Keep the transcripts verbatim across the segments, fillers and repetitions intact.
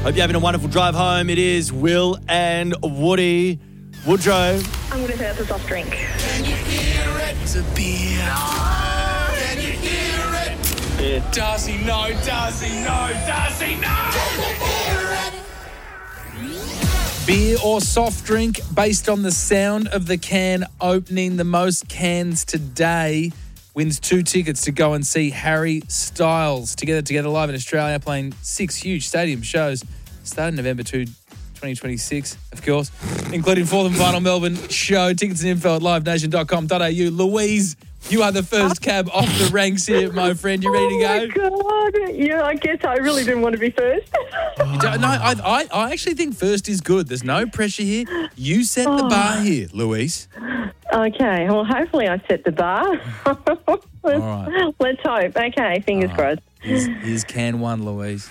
Hope you're having a wonderful drive home. It is Will and Woody. Woodrow. I'm going to say it's a soft drink. Can you hear it? It's a beer. No. Can you hear it? Yeah. Does he know? Does he know? Does he know? Can you hear it? Beer or soft drink based on the sound of the can opening. The most cans today wins two tickets to go and see Harry Styles. Together, Together Live in Australia, playing six huge stadium shows starting November second, twenty twenty-six, of course, including fourth and final Melbourne show. Tickets and info at live nation dot com dot a u. Louise, you are the first cab off the ranks here, my friend. You ready to go? Oh, my God. Yeah, I guess I really didn't want to be first. You don't, no, I, I, I actually think first is good. There's no pressure here. You set the bar here, Louise. Okay, well, hopefully I set the bar. let's, All right. let's hope. Okay, fingers All right. crossed. Here's, here's can one, Louise.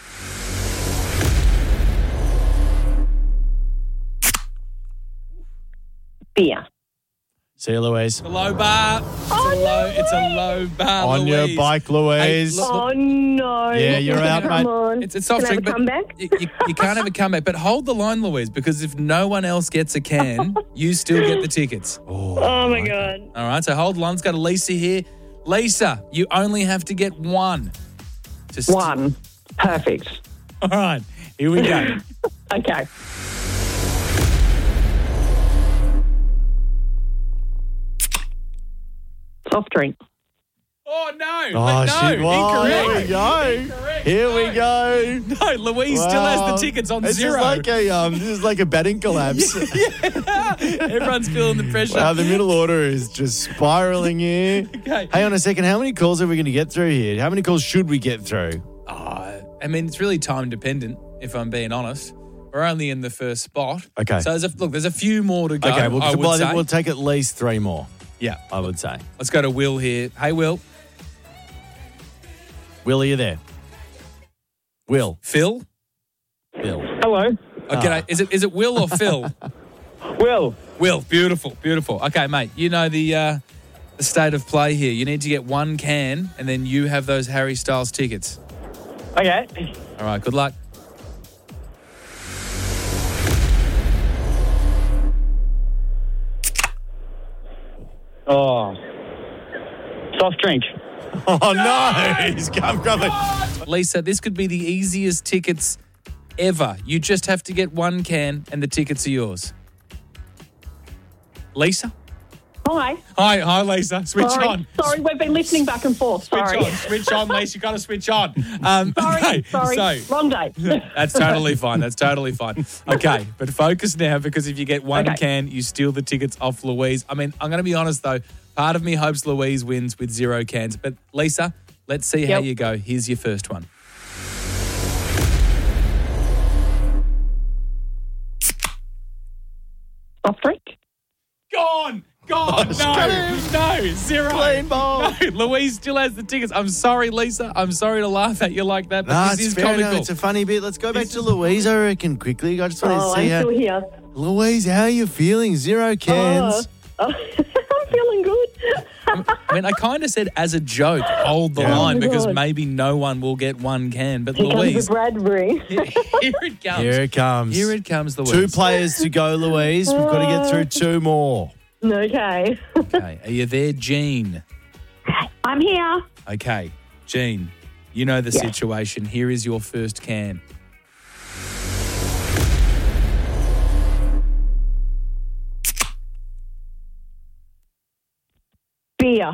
Beer. See you, Louise. The low bar. It's Oh, a low. no It's a way. low bar. On your Louise. bike, Louise. Hey, look- Oh, no. Yeah, you're out, Come mate. on. It's a soft Can I drink, have a comeback? but you, you, you can't have a comeback. But hold the line, Louise, because if no one else gets a can, you still get the tickets. Oh, my God. All right, so hold the line. Let's go to Lisa here. Lisa, you only have to get one. Just One. Perfect. All right, here we go. Okay. Soft drink. Oh, no. Oh, no, shit. Whoa, here we incorrect. go. Incorrect. Here No. we go. No, Louise still has Wow. the tickets on this zero. Is like a, um, this is like a batting collapse. Everyone's feeling the pressure. Wow, the middle order is just spiraling here. Okay. Hang on a second. How many calls are we going to get through here? How many calls should we get through? Oh, I mean, it's really time dependent, if I'm being honest. We're only in the first spot. Okay. So, there's a, look, there's a few more to go, Okay, well, I would well, I say. think we'll take at least three more, yeah. I would say. Let's go to Will here. Hey, Will. Will, are you there? Will. Phil? Will. Hello. Okay, is it is it Will or Phil? Will. Will. Beautiful, beautiful. Okay, mate, you know the uh, the state of play here. You need to get one can, and then you have those Harry Styles tickets. Okay. All right, good luck. Oh. Soft drink. Oh, no. He's come grubbing. Lisa, this could be the easiest tickets ever. You just have to get one can, and the tickets are yours. Lisa? Hi. Hi, hi, Lisa. Switch Sorry. on. Sorry, we've been listening back and forth. Switch Sorry. on. Switch on, Lisa. You got to switch on. Um, Sorry. okay, Sorry. So, Wrong day. that's totally fine. That's totally fine. Okay, but focus now, because if you get one Okay. can, you steal the tickets off Louise. I mean, I'm going to be honest, though. Part of me hopes Louise wins with zero cans. But, Lisa, let's see how Yep. you go. Here's your first one. Soft drink. Gone! Gone! No! No! Zero! Clean ball. No! Louise still has the tickets. I'm sorry, Lisa. I'm sorry to laugh at you like that, but Nah, this it's is fair enough. comical. It's a funny bit. Let's go back This to is- Louise, I reckon, quickly. I just want Oh, to I'm see how... still here. Louise, how are you feeling? Zero cans. Oh, I'm feeling good. I mean, I kind of said as a joke, hold the Yeah. line, Oh my because God. maybe no one will get one can. But Here comes Louise, the Bradbury. here it comes. Here it comes. Here it comes, Louise. Two players to go, Louise. We've got to get through two more. Okay. Okay, are you there, Jean? I'm here. Okay, Jean, you know the Yeah. situation. Here is your first can. Beer.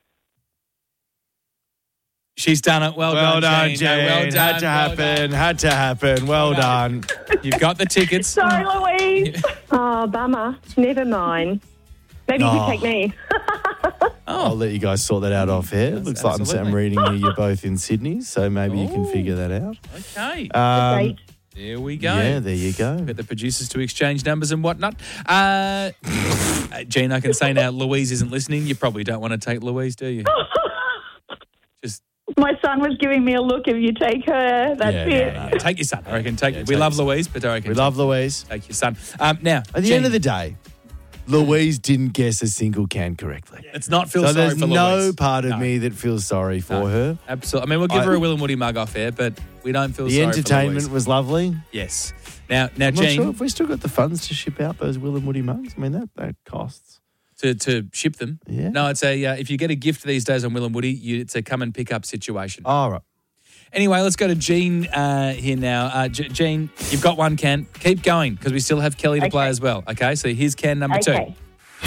She's done it. Well, Well done, Jean. Jane. No, well done. Had to well happen. done. Had to happen. Well, Well done. done. You've got the tickets. Sorry, Louise. Oh, bummer. Never mind. Maybe you Oh. could take me. I'll let you guys sort that out off air. It looks like I'm, I'm Absolutely. reading here you're both in Sydney, so maybe you can Oh. figure that out. Okay. Um, Great. There we go. yeah, there you go. Get the producers to exchange numbers and whatnot. Uh, Jean, I can say now, Louise isn't listening. You probably don't want to take Louise, do you? Just My son was giving me a look. If you take her, that's Yeah, it. no, no. take your son. I reckon. Take. Yeah, we take love your son. Louise, but I reckon We love Louise. take your son. Um, now, At the Jean, end of the day, Louise didn't guess a single can correctly. It's not feel So sorry there's for no Louise. part of No. me that feels sorry for No. her. Absolutely. I mean, we'll give I- her a Will and Woody mug off air, but we don't feel The sorry entertainment for Louise. was lovely. Yes. Now, now, I'm not Gene, sure if we still got the funds to ship out those Will and Woody mugs. I mean, that, that costs. to, to ship them. Yeah. No, it's a uh, if you get a gift these days on Will and Woody, you, it's a come and pick up situation. All right. Anyway, let's go to Gene uh, here now. Uh, G- Gene, you've got one can. Keep going because we still have Kelly to play Okay. as well. Okay, so here's can number Okay. two.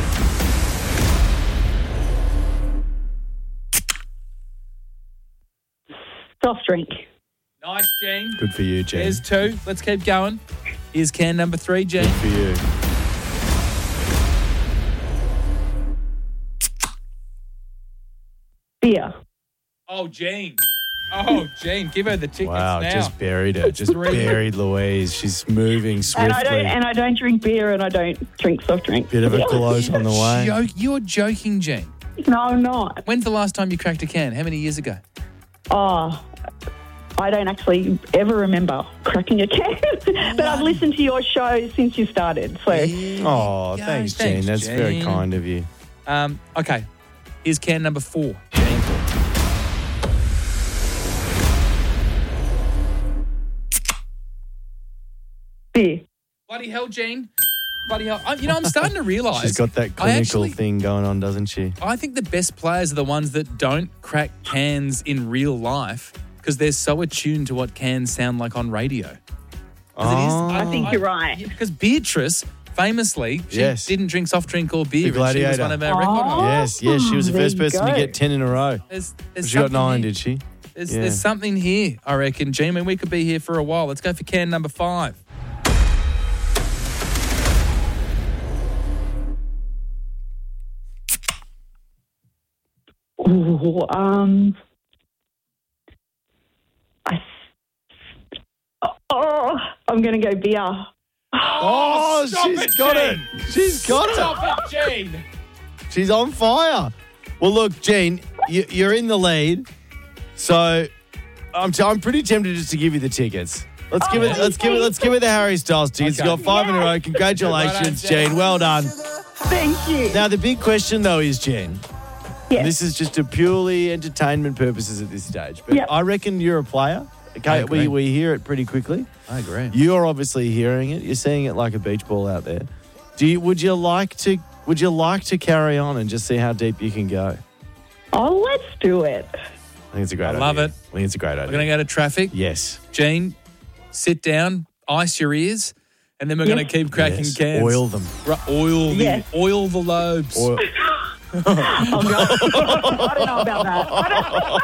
Soft drink. Nice, Gene. Good for you, Jen. There's two. Let's keep going. Here's can number three, Gene. Good for you. Beer. Oh, Gene. Oh, Gene, give her the tickets Wow, now. just buried her. Just Three. buried Louise. She's moving swiftly. And I don't and I don't drink beer and I don't drink soft drink. Bit of a gloat on the way. Jo- you're joking, Gene. No, I'm not. When's the last time you cracked a can? How many years ago? Oh, I don't actually ever remember cracking a can. But I've listened to your show since you started. So Oh, Yeah, thanks, thanks, Jen. That's very Jen. kind of you. Um, okay, here's can number four, Gene. beer. Bloody hell, Gene. Bloody hell. I, you know, I'm starting to realise. She's got that I clinical actually, thing going on, doesn't she? I think the best players are the ones that don't crack cans in real life because they're so attuned to what cans sound like on radio. 'Cause it is- Oh. I think you're right. Yeah, because Beatrice, famously, she Yes. didn't drink soft drink or beer. The and she was Gladiator. one of our record Oh. holders. Yes, yes. She was the there first you person to go. get ten in a row. There's, there's She got something nine, here. did she? There's, Yeah. there's something here, I reckon, Gene. I mean, we could be here for a while. Let's go for can number five. Ooh, um, I, oh, I'm going to go beer. Oh, stop she's it, got Gene. it. She's got it. Stop it, Gene. She's on fire. Well, look, Gene, you, you're in the lead, so I'm, t- I'm pretty tempted just to give you the tickets. Let's give it. Let's give it. Let's give it the Harry Styles tickets. Okay. You got five in a row. Yes. Congratulations, Well done, Gene. Gene. Well done. Thank you. Now the big question though is, Gene. Yes. This is just a purely entertainment purposes at this stage. But Yep. I reckon you're a player. I Okay, agree. we, we hear it pretty quickly. I agree. You're obviously hearing it. You're seeing it like a beach ball out there. Do you? Would you like to? Would you like to carry on and just see how deep you can go? Oh, let's do it. I think it's a great I idea. love it. I think it's a great idea. We're going to go to traffic. Yes. Gene, sit down, ice your ears, and then we're going to Yes. keep cracking Yes. cans. Oil them. Ru- Oil the, Yes. oil the lobes. Oil. Oh, no. I don't know about that. I don't,